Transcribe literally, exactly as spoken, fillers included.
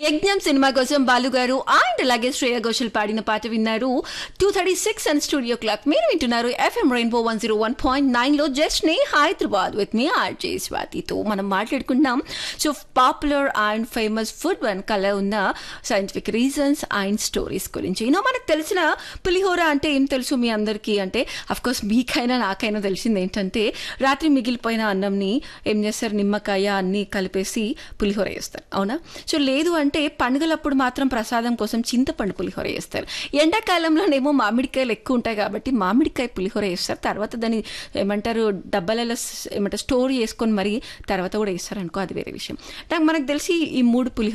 యజ్ఞం సినిమా కోసం బాలు గారు అండ్ అలాగే శ్రేయ ఘోషల్ పాడిన పాట విన్నారు. Two thirty six and studio clock మీరు వింటున్నారు FM rainbow one zero one point nine లో జస్ట్ నే హైదరాబాద్ విత్ మీ ఆర్జే స్వాతితో మనం మాట్లాడుకుంటున్నాం. So popular and famous food వెనకాల ఉన్న సైంటిఫిక్ రీజన్స్ అండ్ స్టోరీస్ గురించి. యూనో మనకు తెలిసిన పులిహోర అంటే ఏం తెలుసు మీ అందరికీ అంటే అఫ్కోర్స్ మీకైనా నాకైనా తెలిసింది ఏంటంటే రాత్రి మిగిలిపోయిన అన్నంని ఏం చేస్తారు, నిమ్మకాయ అన్నీ కలిపేసి పులిహోర చేస్తారు, అవునా? సో లేదు అంటే పండుగలప్పుడు మాత్రం ప్రసాదం కోసం చింతపండు పులిహోర చేస్తారు. ఎండాకాలంలోనేమో మామిడికాయలు ఎక్కువ ఉంటాయి కాబట్టి మామిడికాయ పులిహోర చేస్తారు. తర్వాత దాన్ని ఏమంటారు డబ్బాలలో ఏమంటారు స్టోర్ చేసుకొని మరి తర్వాత కూడా వేస్తారు అనుకో, అది వేరే విషయం. నాకు మనకు తెలిసి ఈ మూడు పులిహోర